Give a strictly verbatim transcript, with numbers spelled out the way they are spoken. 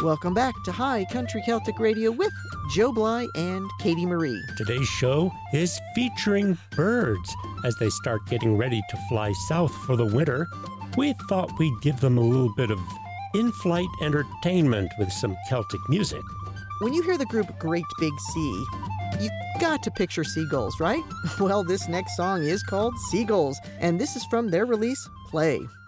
Welcome back to High Country Celtic Radio with Joe Bly and Katie Marie. Today's show is featuring birds. As they start getting ready to fly south for the winter, we thought we'd give them a little bit of in-flight entertainment with some Celtic music. When you hear the group Great Big Sea, you've got to picture seagulls, right? Well, this next song is called Seagulls, and this is from their release, Play.